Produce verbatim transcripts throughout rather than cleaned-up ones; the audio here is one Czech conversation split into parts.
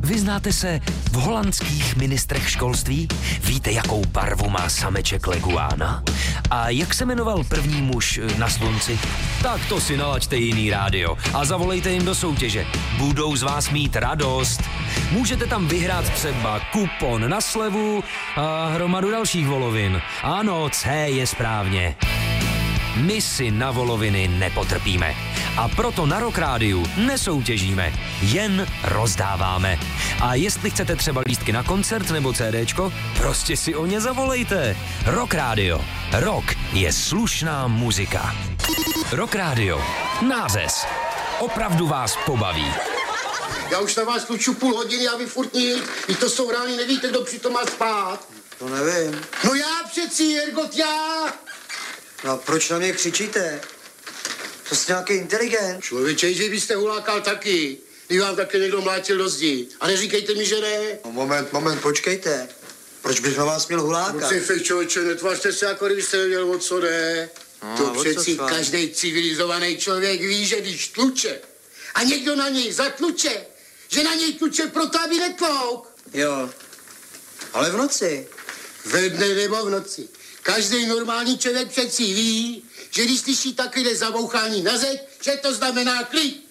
Vyznáte se v holandských ministrech školství? Víte, jakou barvu má sameček leguána? A jak se jmenoval první muž na slunci? Tak to si nalaďte jiný rádio a zavolejte jim do soutěže. Budou z vás mít radost. Můžete tam vyhrát třeba kupon na slevu a hromadu dalších volovin. Ano, C je správně. My si na voloviny nepotrpíme. A proto na Rock Rádiu nesoutěžíme, jen rozdáváme. A jestli chcete třeba lístky na koncert nebo CDčko, prostě si o ně zavolejte. Rock Rádio. Rock je slušná muzika. Rock Rádio. Nářez. Opravdu vás pobaví. Já už na vás tluču půl hodiny a vy furt nic. Vy to jsou rány, nevíte, kdo přitom má spát. To nevím. No já přeci, Jergot, já. No a proč na mě křičíte? To jste nějaký inteligent. Člověče, že byste hulákal taky. Když vám také někdo mlátil do zdi. A neříkejte mi, že ne. No moment, moment, počkejte. Proč bych na vás měl hulákat? Prosím, fej, člověče, netvařte se, jako kdybyste nevěděl, o co jde. No, to přeci každý civilizovaný člověk ví, že když tluče a někdo na něj zatluče, že na něj tluče proto, aby netlouk. Jo, ale v noci. Ve dne nebo v noci. Každý normální člověk přeci ví, že když slyší takové zabouchání na zeď, že to znamená klid.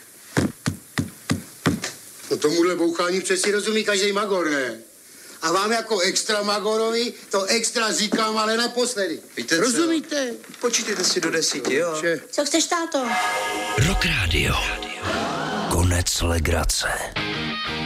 No tomuhle bouchání přeci rozumí každý magor, ne? A vám jako extra magorovi to extra říkám, ale naposledy. Víte rozumíte? Co? Počítejte si do desíti, jo? Že? Co chceš, táto? Rock Rádio. Konec legrace.